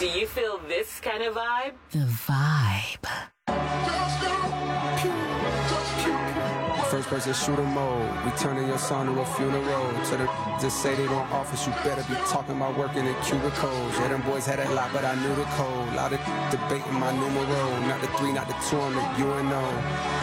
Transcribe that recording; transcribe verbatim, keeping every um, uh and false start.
Do you feel this kind of vibe? The vibe. First person shooter mode. We turning your son to a funeral. To the just say they don't office, you better be talking about working in cubicles. Yeah, them boys had a lot, but I knew the code. Lot of debating my numero. Not the three, not the two, I'm the U N O.